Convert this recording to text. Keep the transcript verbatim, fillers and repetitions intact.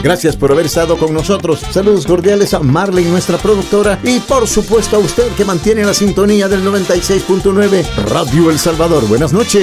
Gracias por haber estado con nosotros. Saludos cordiales a Marley, nuestra productora, y por supuesto a usted que mantiene la sintonía del noventa y seis punto nueve Radio El Salvador. Buenas noches.